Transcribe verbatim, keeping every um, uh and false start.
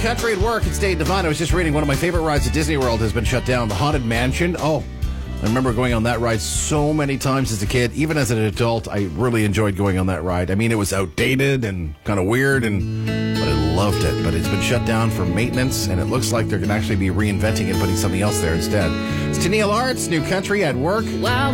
Country at work. It's Dave Devine. I was just reading one of my favorite rides at Disney World has been shut down. The Haunted Mansion. Oh, I remember going on that ride so many times as a kid. Even as an adult, I really enjoyed going on that ride. I mean, it was outdated and kind of weird, and but I loved it. But it's been shut down for maintenance, and it looks like they're going to actually be reinventing it and putting something else there instead. It's Tennille Arts, New Country at work. Wow.